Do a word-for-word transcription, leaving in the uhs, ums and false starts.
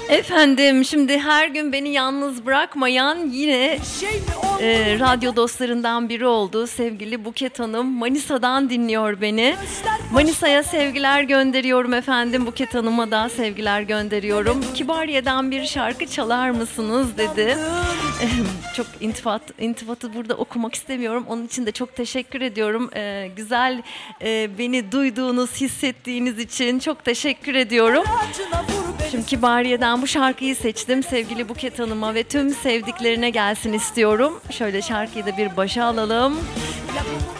Efendim, şimdi her gün beni yalnız bırakmayan yine e, radyo dostlarından biri oldu. Sevgili Buket Hanım Manisa'dan dinliyor beni. Manisa'ya sevgiler gönderiyorum efendim. Buket Hanım'a da sevgiler gönderiyorum. Kibariye'den bir şarkı çalar mısınız dedi. Çok intifat, intifatı burada okumak istemiyorum. Onun için de çok teşekkür ediyorum. Ee, güzel e, beni duyduğunuz, hissettiğiniz için çok teşekkür ediyorum. Şimdi Kibariye'den bu şarkıyı seçtim. Sevgili Buket Hanım'a ve tüm sevdiklerine gelsin istiyorum. Şöyle şarkıyı da bir başa alalım.